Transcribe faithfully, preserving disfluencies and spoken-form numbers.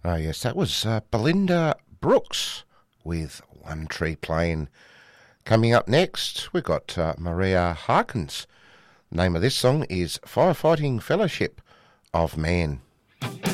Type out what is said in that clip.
Oh, yes, that was uh, Belinda Brooks with One Tree Plain. Coming up next, we've got uh, Maria Harkins. The name of this song is Firefighting Fellowship of Man.